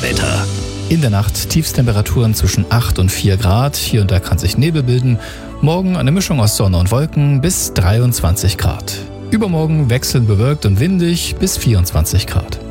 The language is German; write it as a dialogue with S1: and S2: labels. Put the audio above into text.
S1: Wetter.
S2: In der Nacht Tiefstemperaturen zwischen 8 und 4 Grad. Hier und da kann sich Nebel bilden. Morgen eine Mischung aus Sonne und Wolken bis 23 Grad. Übermorgen wechselnd bewölkt und windig bis 24 Grad.